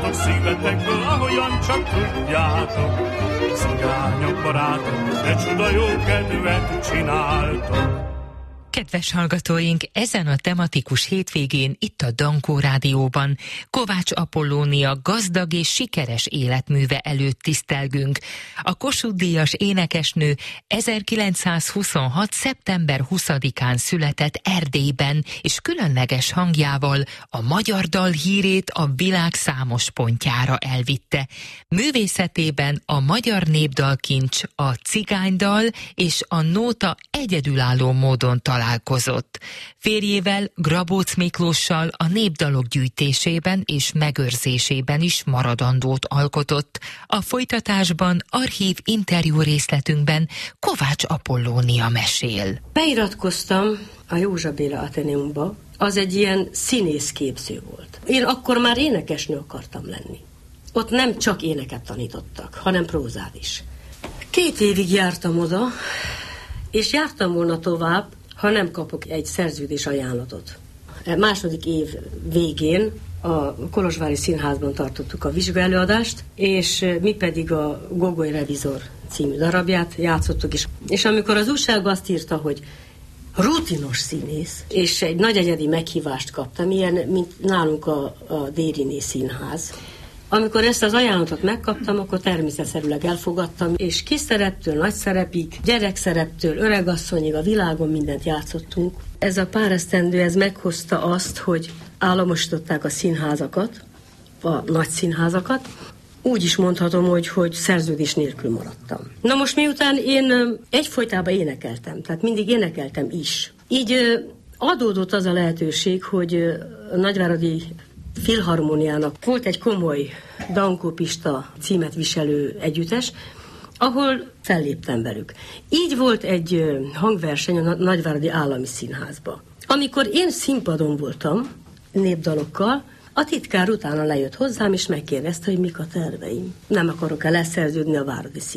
a szívetekből, ahogyan csak tudjátok. Cigányok barátok, de csuda jó kedvet csináltok. Kedves hallgatóink, ezen a tematikus hétvégén itt a Dankó Rádióban Kovács Apollónia gazdag és sikeres életműve előtt tisztelgünk. A Kossuth-díjas énekesnő 1926. szeptember 20-án született Erdélyben, és különleges hangjával a magyar dal hírét a világ számos pontjára elvitte. Művészetében a magyar népdalkincs, a cigánydal és a nóta egyedülálló módon találkozott. Férjével, Grabóc Miklóssal a népdalok gyűjtésében és megőrzésében is maradandót alkotott. A folytatásban archív interjú részletünkben Kovács Apollónia mesél. Beiratkoztam a Józsa Béla Ateneumba, az egy ilyen színészképző volt. Én akkor már énekesnő akartam lenni. Ott nem csak éneket tanítottak, hanem prózát is. 2 évig jártam oda, és jártam volna tovább, ha nem kapok egy szerződés ajánlatot. A második év végén a Kolozsvári Színházban tartottuk a vizsgaelőadást, és mi pedig a Gogoly Revizor című darabját játszottuk is. És amikor az újság azt írta, hogy rutinos színész, és egy nagy egyedi meghívást kaptam, ilyen, mint nálunk a Dériné Színház. Amikor ezt az ajánlatot megkaptam, akkor természetszerűleg elfogadtam, és kis szereptől nagy szerepig, gyerekszereptől öregasszonyig a világon mindent játszottunk. Ez a pár esztendő, ez meghozta azt, hogy államosították a színházakat, a nagy színházakat. Úgy is mondhatom, hogy szerződés nélkül maradtam. Na most miután én egyfolytában énekeltem, tehát mindig énekeltem is. Így adódott az a lehetőség, hogy a Nagyváradi Filharmóniának volt egy komoly Dankó Pista címet viselő együttes, ahol felléptem velük. Így volt egy hangverseny a Nagyváradi Állami Színházba. Amikor én színpadon voltam népdalokkal, a titkár utána lejött hozzám, és megkérdezte, hogy mik a terveim. Nem akarok-e leszerződni a Váradi Színházba.